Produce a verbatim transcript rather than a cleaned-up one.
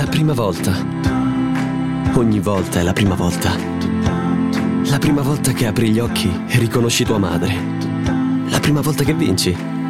La prima volta. Ogni volta è la prima volta. La prima volta che apri gli occhi e riconosci tua madre. La prima volta che vinci.